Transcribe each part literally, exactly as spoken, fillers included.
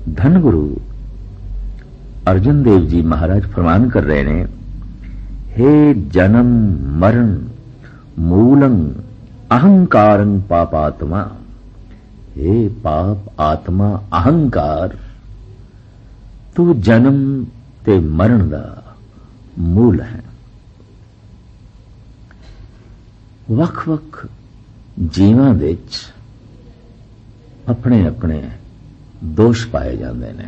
धन गुरु अर्जन देव जी महाराज फरमान कर रहे ने, हे जन्म मरण मूलं अहंकारं पापात्मा, हे पाप आत्मा अहंकार, तू जन्म ते मरण दा मूल है। वख वख जीवां विच अपने अपने दोष पाए जाते हैं।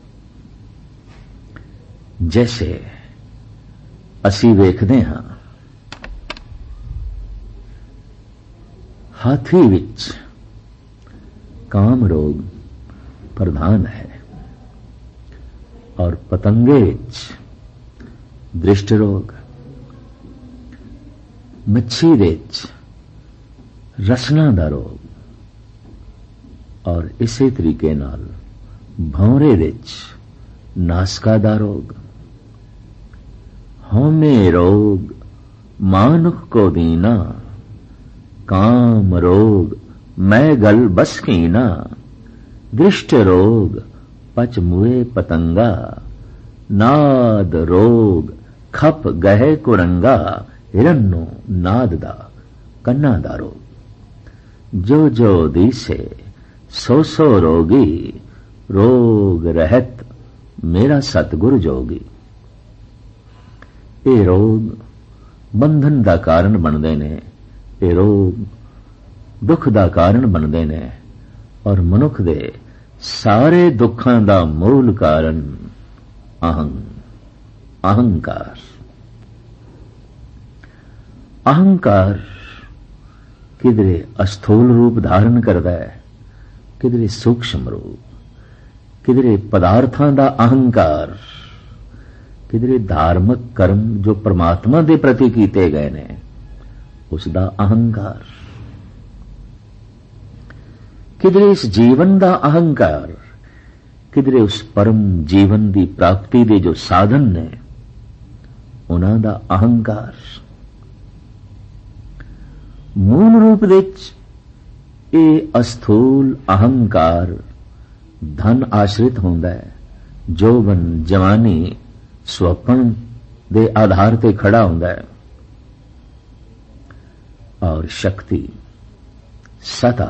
जैसे असी वेखदे हां हाथी विच काम रोग प्रधान है और पतंगे विच दृष्ट रोग, मच्छी विच रसना दा रोग और इसे तरीके नाल भौरे विच नासका दा रोग। हौमे रोग मानुख को दीना, काम रोग मैं गल बस कीना, दृष्ट रोग पच मुए पतंगा, नाद रोग खप गहे कुरंगा, हिरन्नो नाद दा कन्ना दा रोग। जो जो दिसे सो सो रोगी, रोग रहत मेरा सतगुर जोगी। ये रोग बंधन का कारण बनते ने, ये रोग दुख का कारण बनते ने और मनुख दे सारे दुखां का मूल कारण अहंग अहंकार अहंकार किधरे अस्थूल रूप धारण करता है, किधरे सूक्ष्म रूप, किधरे पदार्थां दा अहंकार, किधरे धार्मिक कर्म जो परमात्मा दे प्रति कीते गए ने उसका अहंकार, किधरे इस जीवन का अहंकार, किधरे उस परम जीवन की प्राप्ति के जो साधन ने उन्हां दा अहंकार। मूल रूप विच ये अस्थूल अहंकार धन आश्रित होंदा है, जोबन जवानी स्वप्न दे आधार ते खड़ा होंदा है और शक्ति सता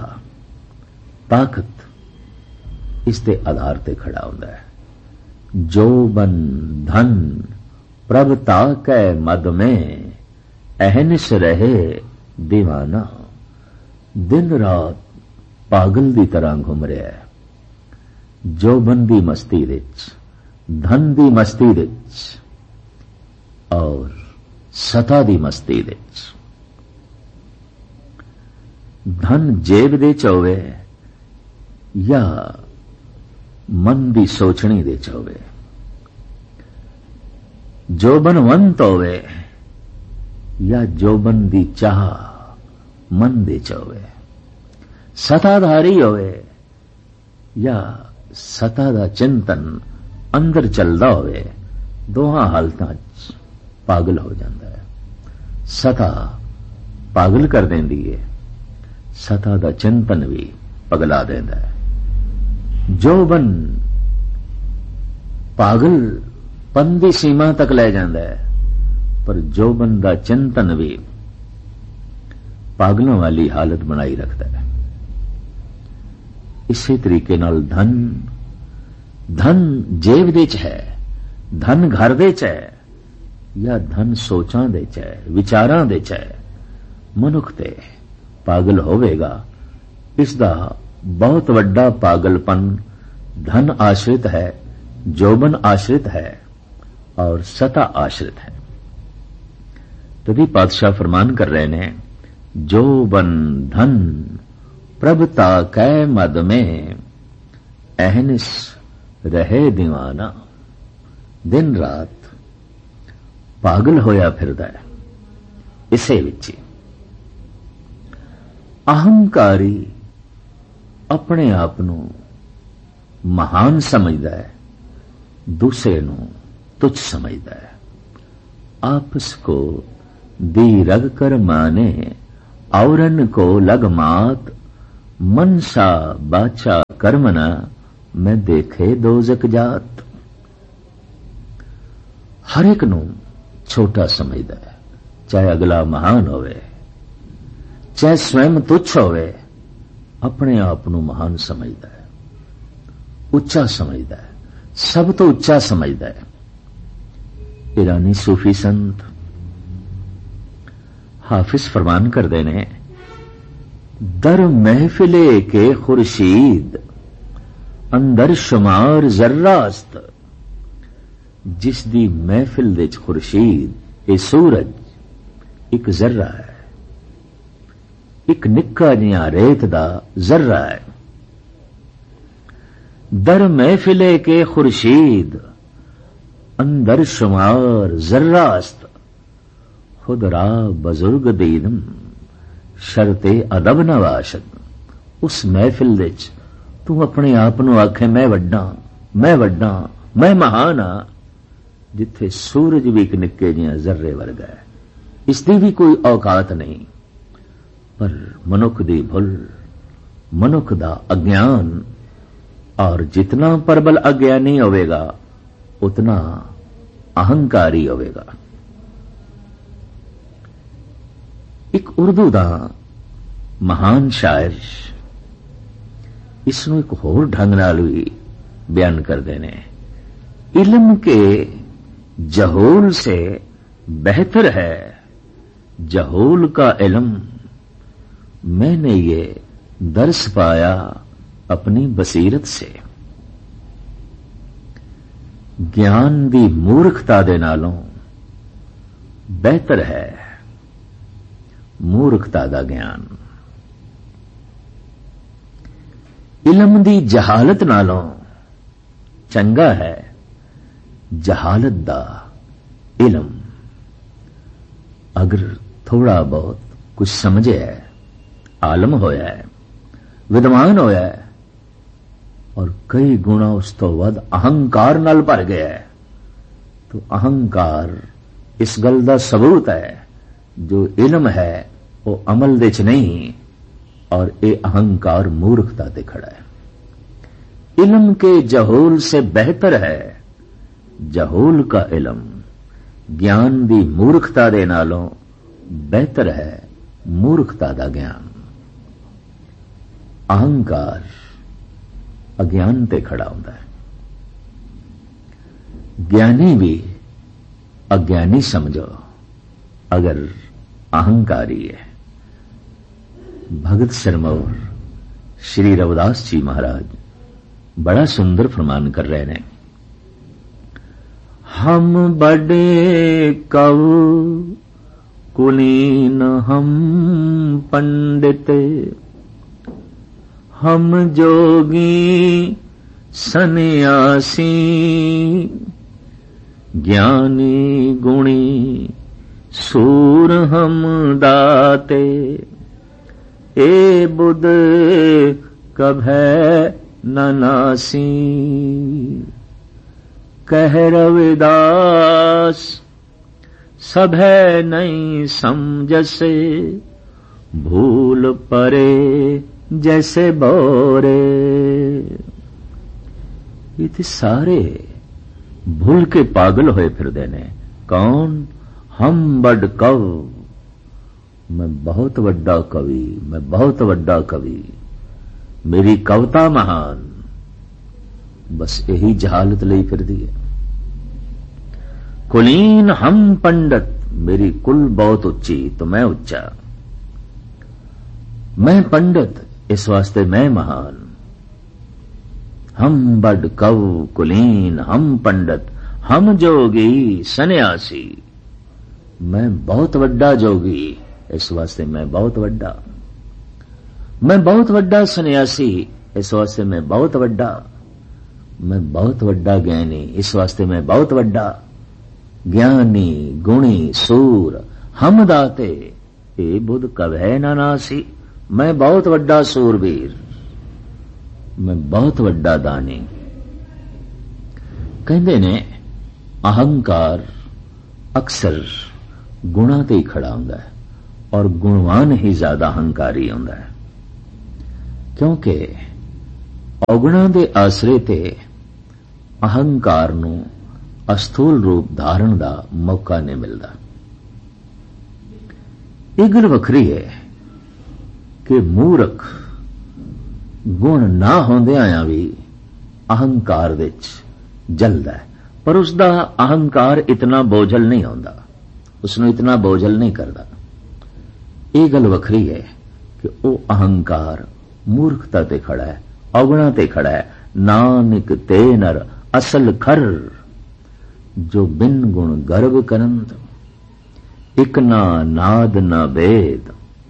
ताकत इस दे आधार ते खड़ा होंदा है। जोबन धन प्रभता कै मद में, अहनिस रहे दीवाना, दिन रात पागल दी तरह घूम रहा है। जोबन दी मस्ती विच, धन दी मस्ती विच और सता दी मस्ती विच। धन जेब दे च होवे या मन दी सोचनी दे च होवे, जोबनवंत होवे या जोबन दी चाह मन दे च होवे, सताधारी होवे या सता दा चिंतन अंदर चलदा होवे, दोहां हालतां च पागल हो जांदा है। सता पागल कर देंदी है, सता दा चिंतन भी पगला देंदा है। जोबन पागलपन दी सीमा तक ले जांदा है, पर जोबन दा चिंतन भी पागलों वाली हालत बनाई रखता है। इसी तरीके नाल धन धन जेब दे च है, धन घर दे च है या धन सोचां दे च है, विचारां दे च है, मनुख ते पागल होवेगा। इसदा बहुत वड्डा पागलपन धन आश्रित है, जोबन आश्रित है और सता आश्रित है। तभी पातशाह फरमान कर रहे ने, जोबन धन प्रभता कै मद में, अहनिस रहे दीवाना। दिन रात पागल होया फिरदा है इसे विच। अहंकारी अपने आप नू महान समझदा है, दूसरे नू तुच्छ समझदा है। आपस को दी रग कर माने, औरन को लग मात, मनसा बाचा कर्मना मैं देखे दोज़ख जात। हर एक नूं छोटा समझदा है, चाहे अगला महान होवे, चाहे स्वयं तुच्छ होवे, अपने आप नूं महान समझदा है, उच्चा समझदा है, सब तो उच्चा समझदा है। ईरानी सूफी संत हाफिज फरमान करदे ने, दर महफिले के खुर्शीद अंदर शुमार जर्रास्त। जिस दी महफिल दे खुर्शीद ए सूरज एक जर्रा है, एक निक्का जिहा रेत दा जर्रा है। दर महफिले के खुर्शीद अंदर शुमार जर्रास्त। खुद रा बुजुर्ग दीनम शर्ते अदब नवाशद। उस महफिल दे च तू अपने आप नूं आखे मैं वड्डा, मैं वड्डा, मैं महान हाँ, जिथे सूरज भी एक निक्के जिहा जर्रे वर्गा है। इसकी भी कोई औकात नहीं। पर मनुख दी भुल, मनुख दा अज्ञान, और जितना प्रबल अज्ञानी होवेगा उतना अहंकारी होवेगा। एक उर्दू दा महान शायर इसनूं एक होर ढंग नाल भी बयान करदे ने, इल्म के जहूल से बेहतर है जहूल का इल्म। मैंने ये दर्स पाया अपनी बसीरत से। ज्ञान दी मूर्खता दे नालों बेहतर है मूर्खता दा ज्ञान। इल्म दी जहालत नालों चंगा है जहालत दा इल्म। अगर थोड़ा बहुत कुछ समझे है, आलम होया है, विद्वान होया है, और कई गुणा उस तो वध अहंकार नाल भर गया है, तो अहंकार इस गल दा सबूत है जो इल्म है वो अमल दे च नहीं, और ये अहंकार मूर्खता ते खड़ा है। इल्म के जहूल से बेहतर है जहूल का इल्म। ज्ञान दी मूर्खता दे नालों बेहतर है मूर्खता दा ज्ञान। अहंकार अज्ञान ते खड़ा होता है। ज्ञानी भी अज्ञानी समझो अगर अहंकारी है। भगत सिरमौर श्री रविदास जी महाराज बड़ा सुंदर फरमान कर रहे हैं, हम बड़े कव कुलीन हम पंडित, हम जोगी सन्यासी, ज्ञानी गुणी सूर हम दाते, ए बुध कभै न नासी। कह रविदास सभै नहीं समझसे, भूल परे जैसे बोरे। ये थे सारे भूल के पागल होए फिरदे ने। कौन? हम बड़ कव, मैं बहुत वड्डा कवि, मैं बहुत वड्डा कवि, मेरी कविता महान। बस यही जहालत लई फिरदी है। कुलीन हम पंडित, मेरी कुल बहुत उच्ची तो मैं उच्चा। मैं पंडित इस वास्ते मैं महान। हम बड़ कव कुलीन हम पंडित, हम जोगी सन्यासी, मैं बहुत वड्डा जोगी इस वास्ते मैं बहुत वड्डा। मैं बहुत वड्डा सन्यासी इस वास्ते मैं बहुत वड्डा। मैं बहुत वड्डा ज्ञानी इस वास्ते मैं बहुत वड्डा। ज्ञानी गुणी सूर हम दाते, ए बुध कभै न नासी। मैं बहुत वड्डा सूरवीर, मैं बहुत वड्डा दानी। कहंदे ने अहंकार अक्सर गुणा ते ही खड़ा हुंदा है, और गुणवान ही ज्यादा अहंकारी हुंदा है। क्योंकि ਔਗਣਾਂ ਦੇ ਆਸਰੇ ਤੇ ਅਹੰਕਾਰ ਨੂੰ ਅਸਥੂਲ ਰੂਪ ਧਾਰਨ ਦਾ ਮੌਕਾ ਨਹੀਂ ਮਿਲਦਾ। ਇਹ ਗੱਲ ਵੱਖਰੀ ਹੈ ਕਿ ਮੂਰਖ ਗੁਣ ਨਾ ਹੁੰਦਿਆਂ ਵੀ ਅਹੰਕਾਰ ਵਿੱਚ ਜਲਦਾ ਹੈ, ਪਰ ਉਸ ਦਾ ਅਹੰਕਾਰ ਇਤਨਾ ਬੋਝਲ ਨਹੀਂ ਹੁੰਦਾ, ਉਸ ਨੂੰ ਇਤਨਾ ਬੋਝਲ ਨਹੀਂ ਕਰਦਾ। ਇਹ ਗੱਲ ਵੱਖਰੀ ਹੈ ਕਿ ਉਹ ਅਹੰਕਾਰ ਮੂਰਖਤਾ ਤੇ ਖੜਾ ਹੈ, ਔਗਣਾ ਤੇ ਖੜਾ ਹੈ। ਨਾਨਕ ਤੇ ਨਰ ਅਸਲ ਖਰ, ਜੋ ਬਿਨ ਗੁਣ ਗਰਭ ਕਰੰਤ, ਇਕ ਨਾ ਨਾਦ ਨਾ ਵੇਦ।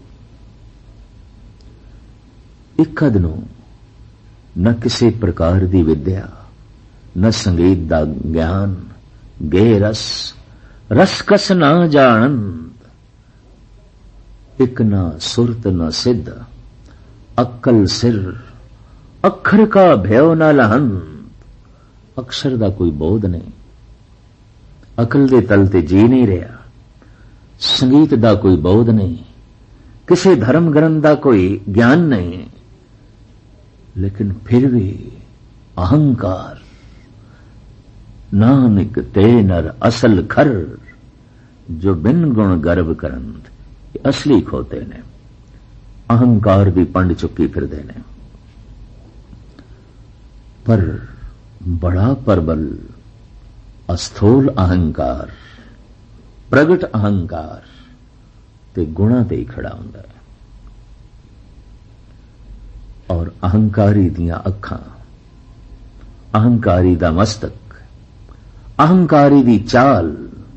ਇਕਦ ਨੂੰ न किसी प्रकार दी विद्या, न संगीत दा ज्ञान, गे रस रस कस ना जानंद, इक ना सुरत न सिद्ध, अक्कल सिर अखर का भय न लहंद। अक्षर दा कोई बोध नहीं, अकल दे तल ते जी नहीं रहा, संगीत दा कोई बोध नहीं, किसी धर्म ग्रंथ दा कोई ज्ञान नहीं, लेकिन फिर भी अहंकार। नानक ते नर असल खर, जो बिन गुण गर्भ करंत, असली खोते ने, अहंकार दी पंड चुकी फिरदे ने। पर बड़ा प्रबल अस्थूल अहंकार, प्रगट अहंकार ते गुणा ते ही खड़ा हुंदा है। और अहंकारी दियां अखां, अहंकारी दा मस्तक, अहंकारी दी चाल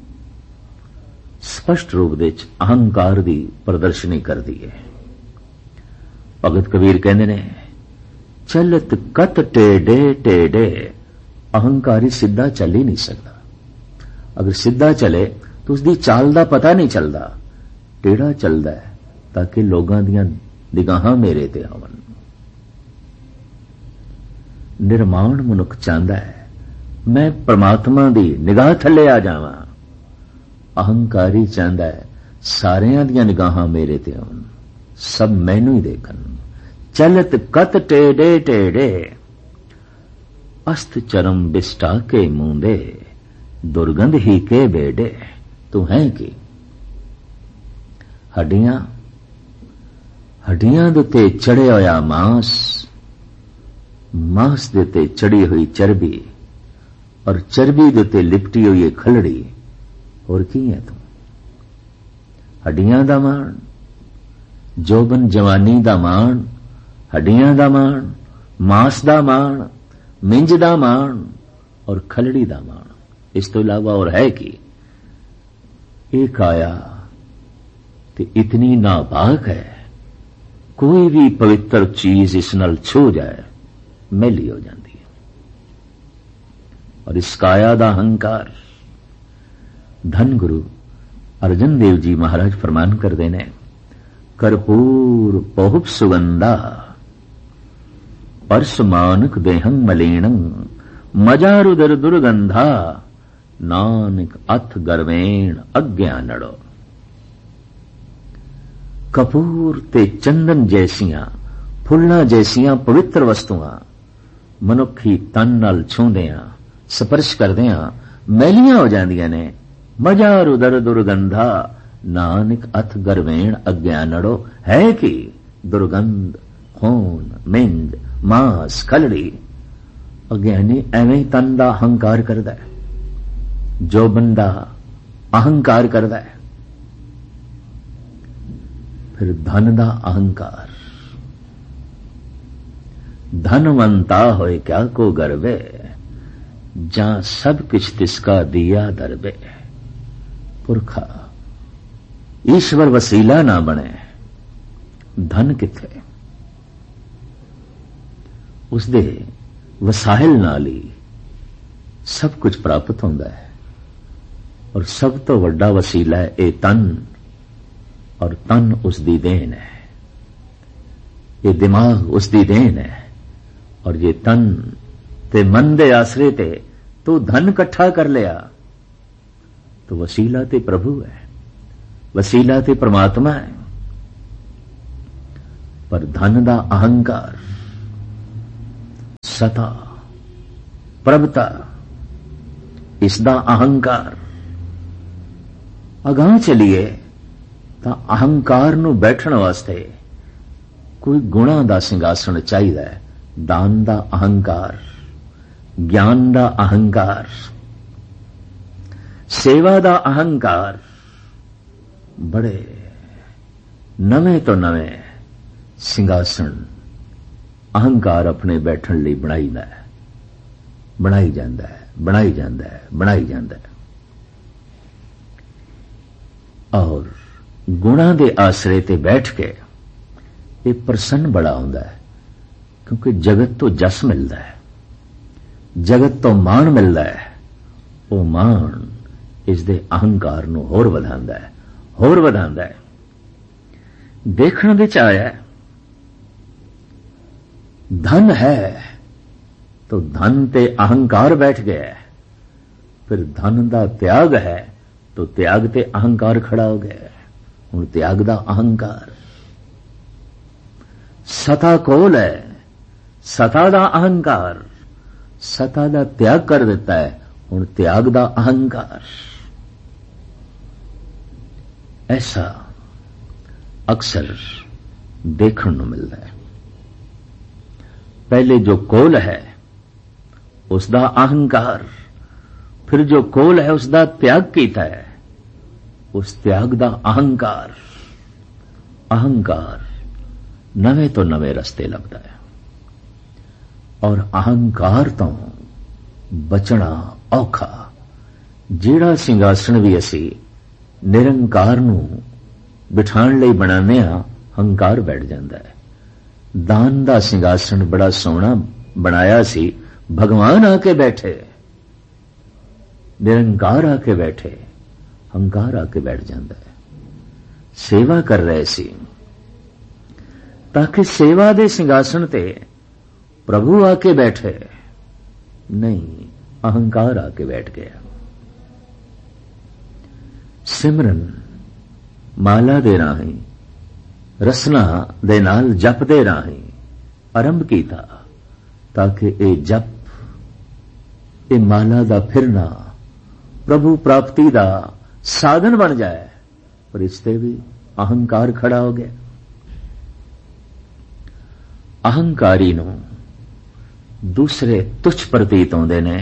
स्पष्ट रूप विच अहंकार दी प्रदर्शनी करदी है। भगत कबीर कहंदे ने, चलत कत टेढ़े टेढ़े, अहंकारी सीधा चल ही नहीं सकता। अगर सीधा चले तो उसकी चाल का पता नहीं चलता, टेढ़ा चलता है ताकि लोगों दियां निगाहां मेरे ते होवन। निर्माण मनुख चाहता है मैं परमात्मा दी निगाह थले आ जावां, अहंकारी चाहता है सारियां दियां निगाहां मेरे ते होवन, सब मैनू ही देखन। चलत कत टेढ़े टेढ़े, अस्त चरम बिस्टा के मूंदे, दुर्गंध ही के बेड़े। तू है कि हड्डियां हड्डियां दे ते चढ़े होया मांस, मांस दे ते चढ़ी हुई चर्बी, और चर्बी दे ते लिपटी हुई खलड़ी, और की है तू? हड्डियां दा मान, जोबन जवानी दा मान, हड्डियां दा मान, मांस दा मान, मिंज दा मान और खलड़ी दा मान। इस तो इलावा और है कि एक आया ते इतनी नापाक है, कोई भी पवित्र चीज इस नाल छू जाए मैली हो जाती है। और इस काया दा अहंकार, धन गुरु अर्जन देव जी महाराज फरमान करते ने, कर्पूर पहुप सुगंधा, परस मानक देहं मलीणं, मजारुदर दुर्गंधा, नानक अथ गर्वेण अज्ञानड़ो। कपूर ते चंदन जैसियां, फुल्लां जैसियां पवित्र वस्तुआं मनुखी तन नाल छूंदियां, स्पर्श करदियां मैलियां हो जांदियां ने। मजारुदर दुर्गंधा, नानक अथ गर्वेण अज्ञानड़ो। है कि दुर्गंध, खून, मिंज, मांस, खलड़ी। अज्ञानी एवें ही तन दा अहंकार करदा है, जो बंदा अहंकार करदा है। फिर धन दा अहंकार, धनवंता होए क्या को गर्वे, जहां सब किछ तिसका दिया दरबे। पुरखा ईश्वर वसीला ना बने, धन किथे? उसदे वसाइल नाल ही सब कुछ प्राप्त होंदा है। और सब तो वड्डा वसीला है ये तन, और तन उसदी देन है। ये दिमाग उसदी देन है, और ये तन ते मन दे आसरे ते तू धन इकट्ठा कर लिया तो वसीला ते प्रभु है, वसीला ते परमात्मा है। पर धन दा अहंकार, सता, प्रभुता, इसदा अहंकार। अगां चलीए तां अहंकार नूं बैठण वास्ते कोई गुणां दा सिंघासण चाहीदा है। दान दा अहंकार, ज्ञान दा अहंकार, सेवा दा अहंकार, बड़े नवें तो नवें सिंघासण अहंकार अपने बैठण लई बनाईदा है, बनाई जांदा है, बनाई जांदा है, बनाई जांदा है। और गुणां दे आसरे ते बैठ के ये प्रसन्न बड़ा होंदा है, क्योंकि जगत तो जस मिलदा है, जगत तो मान मिलदा है। वो मान इस दे अहंकार नूं होर वधांदा है, होर वधांदा है। देखण विच आया धन है तो धन ते अहंकार बैठ गया है, फिर धन दा त्याग है तो त्याग ते अहंकार खड़ा हो गया है। हुण त्याग दा अहंकार। सता कोल है, सता दा अहंकार, सता दा त्याग कर दिता है, हुण त्याग दा अहंकार। ऐसा अक्सर देखण नूं मिलदा है। पहले जो कोल है उसदा अहंकार, फिर जो कोल है उसदा त्याग कीता है, उस त्याग दा अहंकार। अहंकार नवे तो नवे रस्ते लगता है, और अहंकार तो बचना औखा। जेड़ा सिंघासण भी असी निरंकार नूं बिठाण लई बनाने आ, हंकार बैठ जांदा है। दान दा सिंघासण बड़ा सोहना बनाया सी, भगवान आके बैठे, निरंकार आके बैठे, हंकार आके बैठ जाता है। सेवा कर रहे सी ताकि सेवा दे सिंघासण ते प्रभु आके बैठे, नहीं, अहंकार आके बैठ गया। सिमरन माला दे राही, रसना दे नाल जप दे राही आरंभ कीता, ताकि ए जप, ए माला दा फिरना प्रभु प्राप्ति दा साधन बन जाए। पर इसते भी अहंकार खड़ा हो गया। अहंकारी नूं दूसरे तुच्छ प्रतीत होंदे ने।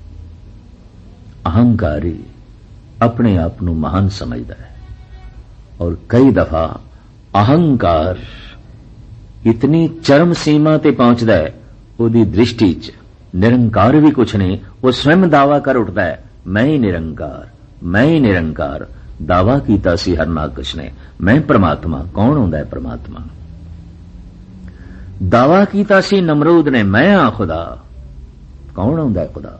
अहंकारी अपने आप नूं महान समझदा है, और कई दफा अहंकार इतनी चरम सीमा ते पहुंचदा है, उहदी दृष्टि च निरंकार भी कुछ नहीं। वो स्वयं दावा कर उठता है, मैं ही निरंकार, मैं ही निरंकार। दावा कीता सी हरनाकश ने, मैं परमात्मा। कौन होंदा है परमात्मा? दावा कीता सी नमरूद ने, मैं हां खुदा। कौन होंदा है खुदा?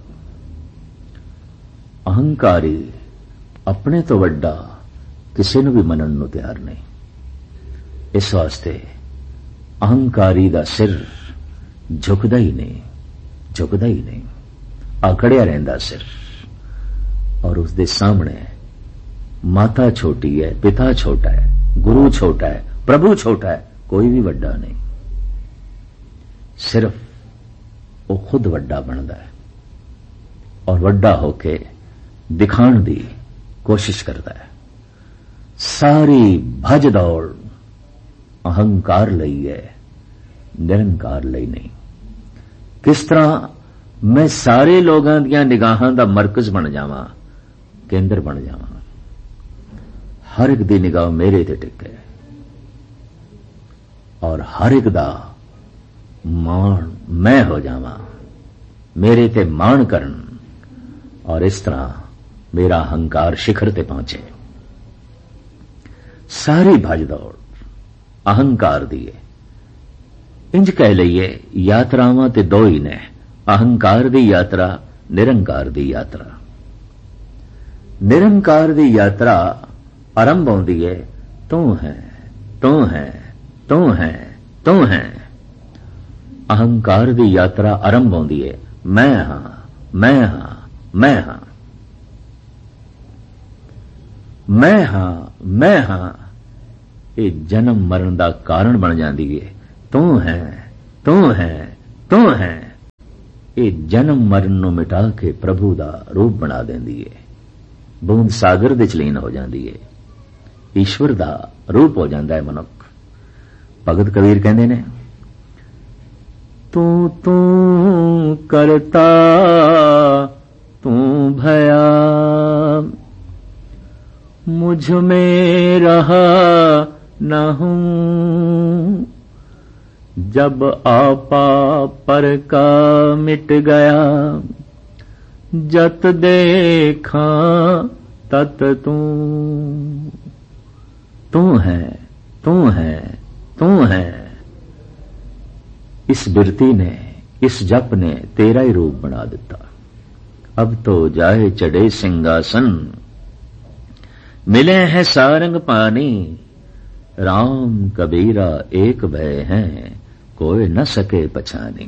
अहंकारी अपने तो वड्डा किसी नूं भी मनण नूं तैयार नहीं। इस वास्ते अहंकारी दा सिर झुकदा ही नहीं, झुकदा ही नहीं, आकड़िया रहिंदा सिर। और उसदे सामने माता छोटी है, पिता छोटा है, गुरु छोटा है, प्रभु छोटा है, कोई भी वड्डा नहीं। सिर्फ वो खुद वड्डा बनता है, और वड्डा होके दिखाण दी कोशिश करता है। सारी भज दौड़ अहंकार लई है, निरंकार लई नहीं। किस तरह मैं सारे लोगों दियां निगाहां दा मरकज बन जावां, केंद्र बन जावां, हर एक दी निगाह मेरे ते टिके, और हर एक दा मान मैं हो जावां, मेरे ते मान करन, और इस तरह मेरा अहंकार शिखर ते पहुंचे। सारी भज दौड़ अहंकार दी है। इंज कह लईए यात्रावां ते दो ही ने, अहंकार दी यात्रा, निरंकार दी यात्रा। निरंकार दी यात्रा आरंभ होंदी है, तू है, तू है, तू है, तू है। अहंकार दी यात्रा आरंभ होंदी है, मैं हां, मैं हां, मैं हां, मैं हां, मैं हां। ये जन्म मरण दा कारण बन जाती है। तू है, तू है, तू है, ਇਹ ਜਨਮ ਮਰਨ ਨੂੰ ਮਿਟਾ ਕੇ ਪ੍ਰਭੂ ਦਾ ਰੂਪ ਬਣਾ ਦਿੰਦੀ ਹੈ। ਬੂੰਦ ਸਾਗਰ ਦੇ ਚ ਲੀਨ ਹੋ ਜਾਂਦੀ ਹੈ, ਈਸ਼ਵਰ ਦਾ ਰੂਪ ਹੋ ਜਾਂਦਾ ਹੈ ਮਨੁੱਖ। ਭਗਤ ਕਬੀਰ ਕਹਿੰਦੇ ਨੇ, ਤੂੰ ਤੂੰ ਕਰਤਾ ਤੂੰ ਭਇਆ, मुझ में रहा न हूं, जब आपा पर का मिट गया, जत देखा तत तू। तू है तू है तू है, इस बिरती ने, इस जप ने तेरा ही रूप बना दिता। अब तो जाए चढ़े सिंहासन, मिले हैं सारंग पानी, राम कबीरा एक भय हैं, कोई न सके पछानी।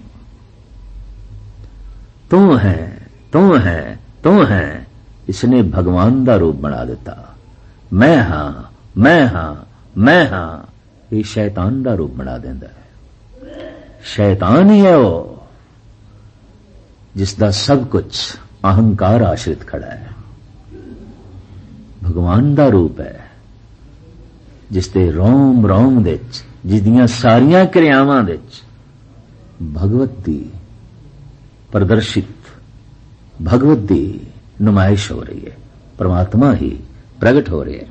तू है तू है तू है, इसने भगवान दा रूप बना दिता। मैं हां मैं हां मैं हां, ये शैतान दा रूप बना देंदा है। शैतान ही है वो जिसदा सब कुछ अहंकार आश्रित खड़ा है। भगवान दा रूप है जिसते रोम रोम दे च, जिसदियां सारियां क्रियावां दे च भगवत दी प्रदर्शित, भगवत दी नुमाइश हो रही है, परमात्मा ही प्रगट हो रहे हैं।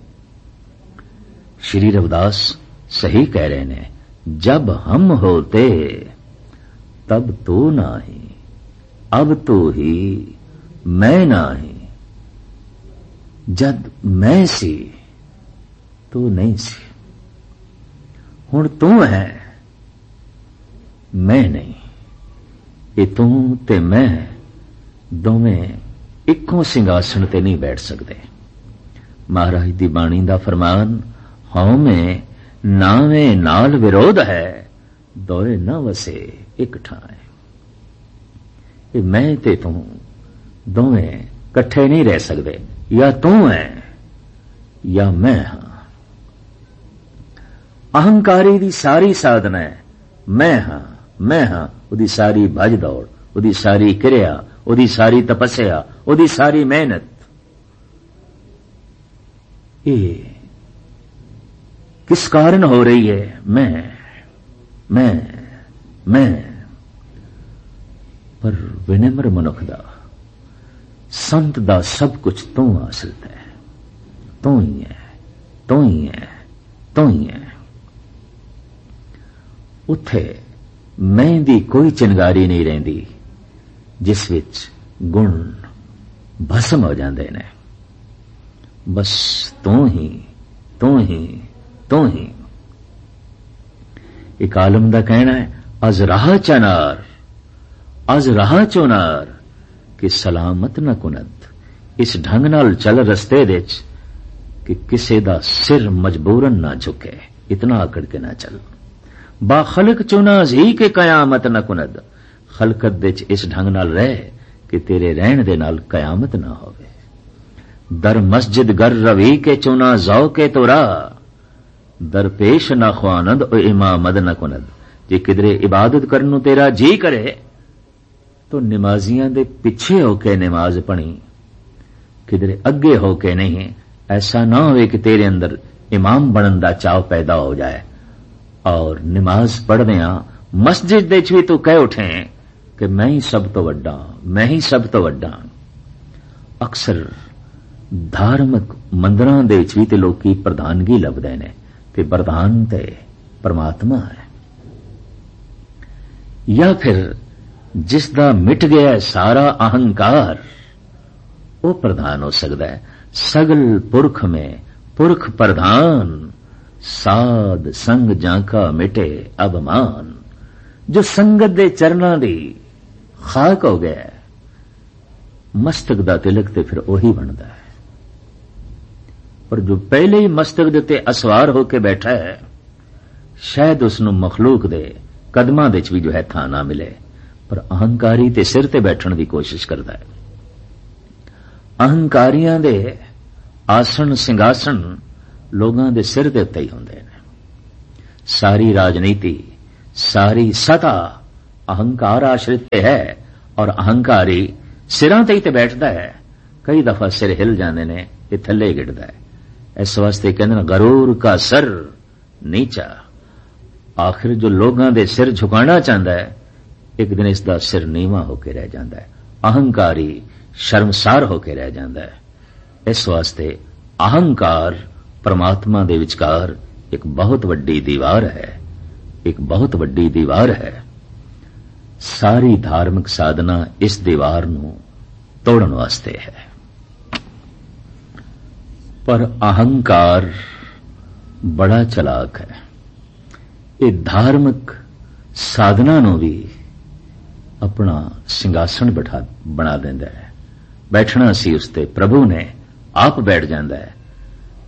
श्री रविदास सही कह रहे ने, जब हम होते तब तू नाही, अब तू ही मैं नाही, जद मैं सी तू नहीं सी, हुण तू है मैं नहीं। ये तू ते मैं दोवें इक्को सिंघासन ते नहीं बैठ सकते। महाराज दी बाणी दा फरमान, हौं में नावे नाल विरोध है, दोए न वसे एक ठाए। ये मैं ते तू दोवें कट्ठे नहीं रह सकते, या तू है या मैं हां। अहंकारी दी सारी साधना है मैं हां मैं हां, उदी सारी भज दौड़, उदी सारी क्रिया, उदी सारी तपस्या, उदी सारी मेहनत, ये किस कारण हो रही है? मैं मैं मैं पर विनम्र मनुख दा, संत दा सब कुछ तू आश्रित है। तू ही है तू ही है तू ही है। उत्थे मैं दी कोई चिंगारी नहीं रहिंदी, जिस विच गुण भस्म हो जाते ने। बस तू ही तू ही तू ही। एक आलम दा कहना है, अज राह चनार अज राह चोनार कि सलामत न कुनद। इस ढंग नाल चल रस्ते दे च कि किसे दा सिर मजबूरन ना झुके, इतना आकड़ के ना चल। बा खलक चुना जी के कयामत न कुनद। खलकत दे च इस ढंग नाल रह कि तेरे रहन दे नाल कयामत ना होवे। दर मस्जिद गर रवी के चुना जौ के तोरा, दरपेश ना ख्वानद ओ इमामद न कुनद। जे किधरे इबादत करन नूं तेरा जी करे तो नमाजियां दे पिछे होके नमाज पढ़ी, किधरे अगे होके नहीं। ऐसा ना होवे कि तेरे अंदर इमाम बनन दा चाव पैदा हो जाए और नमाज पढ़दियां मस्जिद दे च भी तू कह उठे कि मैं ही सब तो वड्डा, मैं ही सब तो वड्डा। अक्सर धार्मिक मंदिरां दे च भी ते लोकी प्रधानगी लभदे ने ते प्रधान ते परमात्मा है। या फिर जिसदा मिट गया सारा अहंकार वो प्रधान हो सकता है। सगल पुरख में पुरख प्रधान, साध संग जाका मिटे अभिमान। जो संगत दे चरना दी खाक हो गया, मस्तक दा तिलक ते फिर ओही बनता है। पर जो पहले ही मस्तक दे ते असवार होके बैठा है, शायद उसनों मखलूक दे कदमां दे च भी जो है थां ना मिले, पर अहंकारी ते सिर ते बैठण दी कोशिश करता है। अहंकारियां दे आसन सिंघासन लोगां दे सिर दे उत्ते ही हुंदे ने। सारी राजनीति, सारी सत्ता ਅਹੰਕਾਰ ਆਸ਼ਰਿਤ ਤੇ ਹੈ ਔਰ ਅਹੰਕਾਰੀ ਸਿਰਾਂ ਤੇ ਹੀ ਤੇ ਬੈਠਦਾ ਹੈ। ਕਈ ਦਫਾ ਸਿਰ ਹਿਲ ਜਾਂਦੇ ਨੇ, ਇਹ ਥੱਲੇ ਗਿਰਦਾ ਹੈ। ਇਸ ਵਾਸਤੇ ਕਹਿੰਦੇ ਨੇ ਗਰੂਰ ਕਾ ਸਰ ਨੀਚਾ। ਆਖਿਰ ਜੋ ਲੋਕਾਂ ਦੇ ਸਿਰ ਝੁਕਾਉਣਾ ਚਾਹੁੰਦਾ ਹੈ, ਇੱਕ ਦਿਨ ਇਸ ਦਾ ਸਿਰ ਨੀਵਾਂ ਹੋ ਕੇ ਰਹਿ ਜਾਂਦਾ ਹੈ। ਅਹੰਕਾਰੀ ਸ਼ਰਮਸਾਰ ਹੋ ਕੇ ਰਹਿ ਜਾਂਦਾ ਹੈ। ਇਸ ਵਾਸਤੇ ਅਹੰਕਾਰ ਪਰਮਾਤਮਾ ਦੇ ਵਿਚਕਾਰ ਇੱਕ ਬਹੁਤ ਵੱਡੀ ਦੀਵਾਰ ਹੈ, ਇੱਕ ਬਹੁਤ ਵੱਡੀ ਦੀਵਾਰ ਹੈ। ਸਾਰੀ ਧਾਰਮਿਕ ਸਾਧਨਾ ਇਸ ਦੀਵਾਰ ਨੂੰ ਤੋੜਨ ਵਾਸਤੇ ਹੈ। ਪਰ ਅਹੰਕਾਰ ਬੜਾ ਚਲਾਕ ਹੈ। ਇਹ ਧਾਰਮਿਕ ਸਾਧਨਾ ਨੂੰ ਵੀ ਆਪਣਾ ਸਿੰਘਾਸਣ ਬਿਠਾ ਬਣਾ ਦਿੰਦਾ ਹੈ। ਬੈਠਣਾ ਸੀ ਉਸ ਤੇ ਪ੍ਰਭੂ ਨੇ ਆਪ ਬੈਠ ਜਾਂਦਾ ਹੈ।